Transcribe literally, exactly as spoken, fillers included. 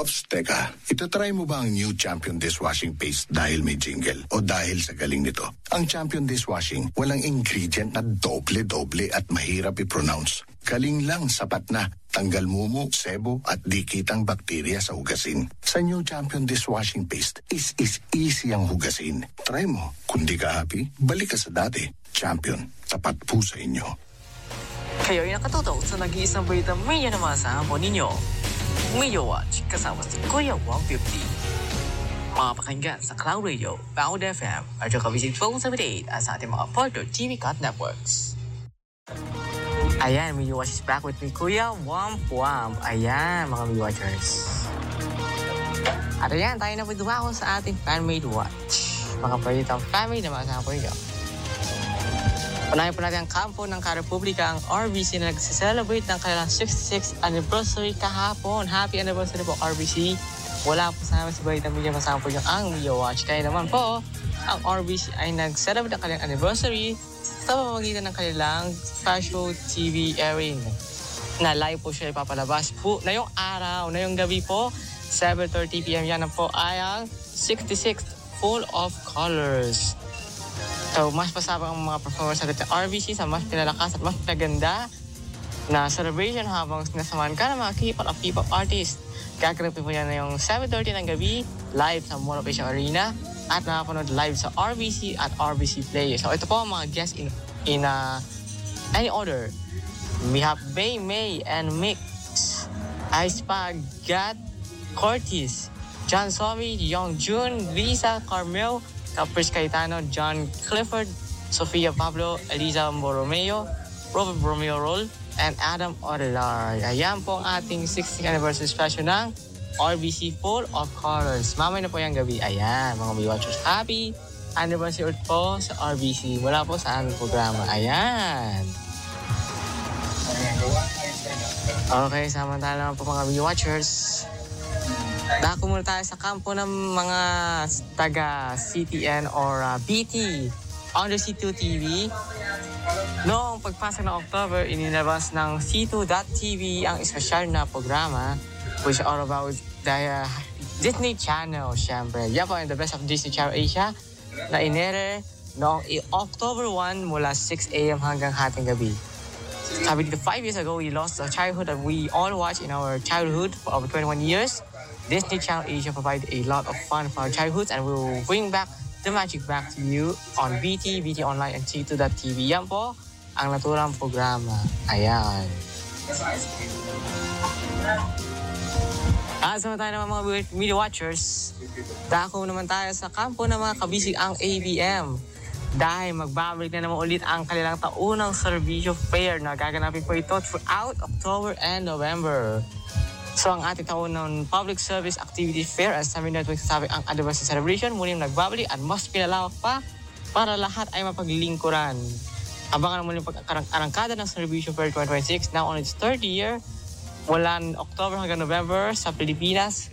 Ops, teka. Itatry mo ba ang new Champion Dishwashing Paste dahil may jingle o dahil sa galing nito? Ang Champion Dishwashing, walang ingredient na doble-doble at mahirap i-pronounce. Galing lang, sapat na. Tanggal mumu, sebo at dikitang bakterya sa hugasin. Sa new Champion Dishwashing Paste, is is easy ang hugasin. Try mo. Kung di ka happy, balik ka sa dati. Champion, tapat po sa inyo. Kayo'y nakatutok sa nag-iisang balita may yan naman sa hapon ninyo. Mayo Watch kasama si Kuya one fifty. Mga pakinggan sa Cloud Radio, Pound F M, at yung kabisig twelve seventy-eight at sa ating mga partner T V Cut Networks. Ayan, Mayo Watch is back with me, Kuya Wamp Wamp. Ayan, mga Mayo Watchers. At ayan, tayo na po dumako sa ating fan-made watch. Mga palitang family naman sa hapon ninyo. Unahin po natin ang kampo ng Karepublika, ang R B C na nag-celebrate ng kanilang sixty-sixth anniversary kahapon. Happy anniversary po, R B C. Wala po sa namin si Balitang Media, masama po yung ang Mio Watch. Kaya naman po, ang R B C ay nag-celebrate ng kanilang anniversary sa pamamagitan ng kanilang special T V airing. Na live po siya ipapalabas po na yung araw, na yung gabi po, seven thirty p m Yan po ay ang sixty-sixth Full of Colors. So, mas pasabang ang mga performers natin sa R B C sa mas pinalakas at mas pinaganda na celebration habang nasamahan ka ng mga K-pop at P-pop artists. Gaganapin po yan na yung seven thirty ng gabi, live sa Mall of Asia Arena at nakapanood live sa R B C at R B C Play. So, ito po ang mga guests in, in uh, any order. We have Bay May and Mix, Aespa, Gat, Curtis, John Somi, Young Jun, Lisa, Carmel, Caprice Cayetano, John Clifford, Sofia Pablo, Eliza Borromeo, Robert Borromeo Roll, and Adam Odelar. Ayan po ang ating sixtieth anniversary special ng R B C Full of Colors. Mamay na po yung gabi. Ayan, mga may watchers. Happy anniversary po sa R B C. Wala po sa aming programa. Ayan. Okay, samantala naman po mga may watchers. Dako muna tayo sa kampo ng mga taga C T N or uh, B T on the C two T V. Noong pagpasok ng October, inilabas ng C two dot T V ang espesyal na programa which is all about the uh, Disney Channel, syempre. Yan po ang The Best of Disney Channel Asia na inere noong October first mula six a m hanggang hating gabi. Sabi dito, five years ago, we lost the childhood that we all watched in our childhood for over twenty-one years. Disney Channel Asia provided a lot of fun for our childhoods and we will bring back the magic back to you on B T, B T Online, and C two dot T V. Yan po ang naturang programa. Ayan. At sama tayo naman mga media watchers. Dako naman tayo sa kampo ng mga kabisig ang A B M. Dahil magbabalik na naman ulit ang kanilang taunang serbisyo fair na gaganapin po ito throughout October and November. So ang ating taon ng Public Service Activity Fair as sabi na tuwing ang anniversary celebration muling nagbabalik at mas pinalawak pa para lahat ay mapaglingkuran. Abangan naman yung pag-arangkada ng Celebration Fair twenty twenty-six now on its third year mula October hanggang November sa Pilipinas.